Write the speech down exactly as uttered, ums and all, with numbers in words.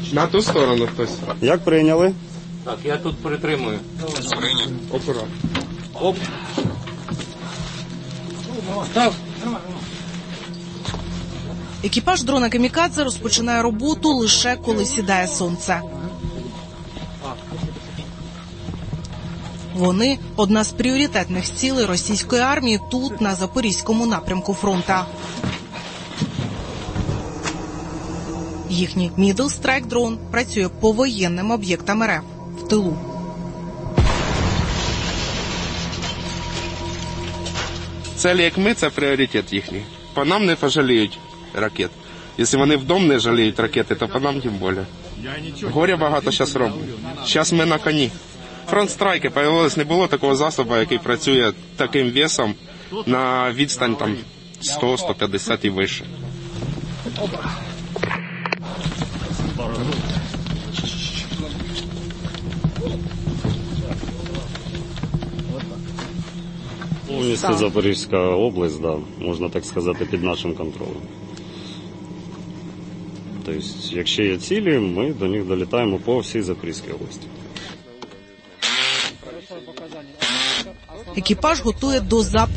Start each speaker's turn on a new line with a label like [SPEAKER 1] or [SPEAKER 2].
[SPEAKER 1] На ту сторону хтось.
[SPEAKER 2] Як прийняли?
[SPEAKER 3] Так, я тут притримую.
[SPEAKER 1] Акурат.
[SPEAKER 3] Оп. Так.
[SPEAKER 4] Екіпаж дрона «Камікадзе» розпочинає роботу лише коли сідає сонце. Вони – одна з пріоритетних цілей російської армії тут, на Запорізькому напрямку фронта. Їхній Middle Strike дрон працює по воєнним об'єктам РФ в тилу.
[SPEAKER 1] Целі, як ми, це пріоритет їхній. По нам не пожаліють ракет. Якщо вони вдома не жаліють ракети, то по нам тим більше. Горя багато зараз робить. Зараз ми на коні. Фронт-страйки появилось, не було такого засобу, який працює таким весом на відстань там сто - сто п'ятдесят і вище.
[SPEAKER 2] Повністю Запорізька область, да, можна так сказати, під нашим контролем. Тобто, якщо є цілі, ми до них долітаємо по всій Запорізькій області.
[SPEAKER 4] Екіпаж готує до запуску